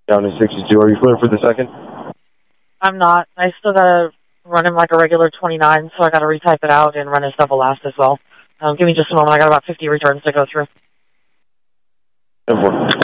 Down to 62. Are you clear for the second? I'm not. I still gotta run him like a regular 29, so I gotta retype it out and run his double last as well. Give me just a moment. I got about 50 returns to go through. 10-4.